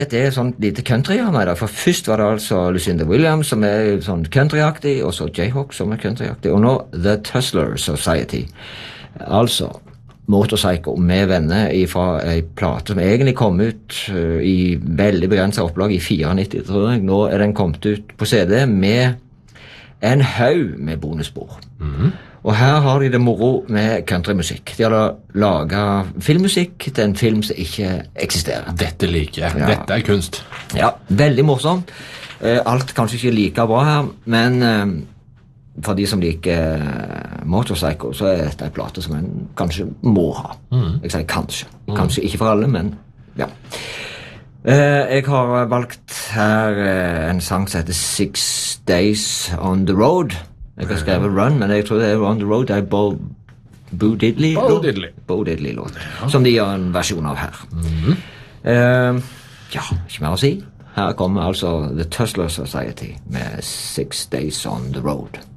Det er sånn lite country av meg da, for først var det altså Lucinda Williams som er sånn countryaktig, og så Jayhawk som er countryaktig, og nå The Tussler Society. Altså Motorpsycho med venner fra en plate som egentlig kom ut i veldig begrenset opplag i 94, tror jeg. Nå er den kommet ut på CD med en haug med bonusspor. Og her har de det moro med countrymusikk. De har laget filmmusikk til en film som ikke eksisterer. Dette liker jeg. Ja. Dette er kunst. Ja, veldig morsomt. Alt kanskje ikke like bra her, men for de som liker Motorpsycho, så er dette en plate som en kanskje må ha. Jeg sier kanskje. Kanskje ikke for alle, men ja. Jeg har valgt her en sang som heter 6 Days on the Road. Jeg har skrevet Run, men jeg tror det er On the Road. Det er Bo Diddley-låt, som de gjør en versjon av her. Ja, ikke mer å si. Her kommer altså The Tussler Society med 6 Days on the Road.